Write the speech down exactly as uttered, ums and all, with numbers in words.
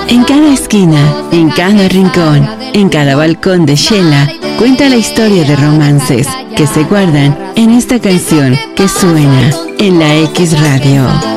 En cada esquina, en cada rincón, en cada balcón de Shela, cuenta la historia de romances que se guardan en esta canción que suena en la X Radio.